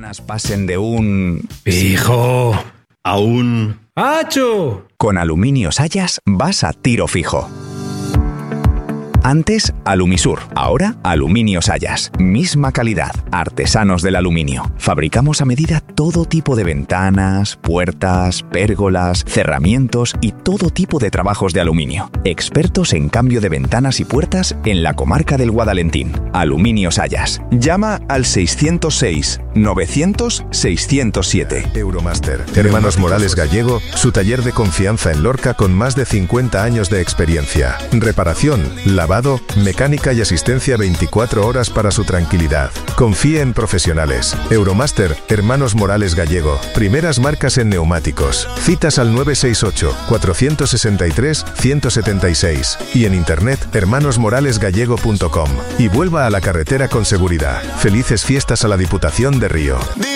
ventanas pasen de un... ¡Fijo! A un... ¡Hacho! Con Aluminio Sayas vas a tiro fijo. Antes, Alumisur. Ahora, Aluminio Sayas. Misma calidad. Artesanos del aluminio. Fabricamos a medida todo tipo de ventanas, puertas, pérgolas, cerramientos y todo tipo de trabajos de aluminio. Expertos en cambio de ventanas y puertas en la comarca del Guadalentín. Aluminio Sayas. Llama al 606 900 607. Euromaster. Hermanos Morales Gallego, su taller de confianza en Lorca con más de 50 años de experiencia. Reparación, lavado, mecánica y asistencia 24 horas para su tranquilidad. Confíe en profesionales. Euromaster, Hermanos Morales Gallego. Primeras marcas en neumáticos. Citas al 968-463-176 y en internet hermanosmoralesgallego.com. Y vuelva a la carretera con seguridad. Felices fiestas a la Diputación de Río.